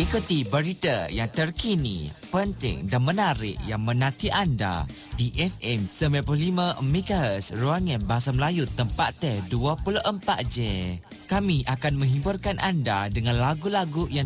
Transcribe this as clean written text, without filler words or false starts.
Ikuti berita yang terkini, penting dan menarik yang menanti anda di FM 95 MHz Ruangan Bahasa Melayu tempat teh 24 je. Kami akan menghiburkan anda dengan lagu-lagu yang